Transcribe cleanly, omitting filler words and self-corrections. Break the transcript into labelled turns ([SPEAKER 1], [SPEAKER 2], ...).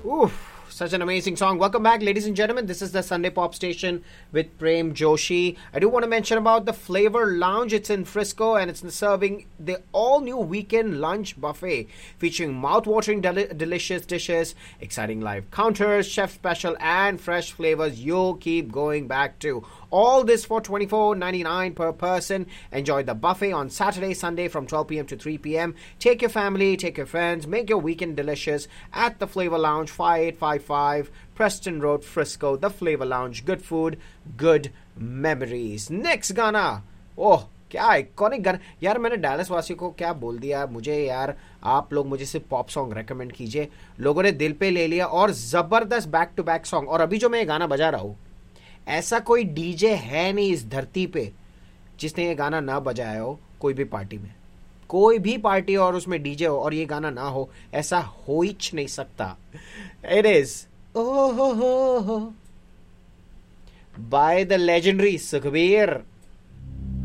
[SPEAKER 1] Oof. Such an amazing song. Welcome back, ladies and gentlemen. This is the Sunday Pop Station with Prem Joshi. I do want to mention about the Flavor Lounge. It's in Frisco and it's serving the all-new weekend lunch buffet featuring mouth-watering delicious dishes, exciting live counters, chef special, and fresh flavors you'll keep going back to. All this for $24.99 per person. Enjoy the buffet on Saturday, Sunday from 12 p.m. to 3 p.m. Take your family, take your friends, make your weekend delicious at the Flavor Lounge, 5855 Preston Road, Frisco. The Flavor Lounge. Good food, good memories. Next गाना. ओह क्या iconic गाना यार. मैंने Dallas वासियों को क्या बोल दिया. मुझे यार आप लोग मुझे सिर्फ पॉप सॉन्ग रेकमेंड कीजिए. लोगों ने दिल पे ले लिया और जबरदस्त बैक टू बैक सॉन्ग. और अभी जो मैं ये गाना बजा रहा हूँ, ऐसा कोई डीजे है नहीं इस धरती पे जिसने ये गाना ना बजाया हो. कोई भी पार्टी में, कोई भी पार्टी और उसमें डीजे हो और ये गाना ना हो, ऐसा हो ही नहीं सकता. इट इज ओ हो बाय द लेजेंडरी सुखबीर.